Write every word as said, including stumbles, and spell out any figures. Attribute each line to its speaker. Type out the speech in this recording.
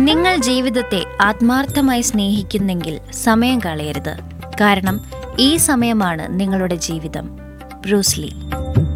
Speaker 1: നിങ്ങൾ ജീവിതത്തെ ആത്മാർത്ഥമായി സ്നേഹിക്കുന്നെങ്കിൽ സമയം കളയരുത്. കാരണം ഈ സമയമാണ് നിങ്ങളുടെ ജീവിതം. Bruce Lee.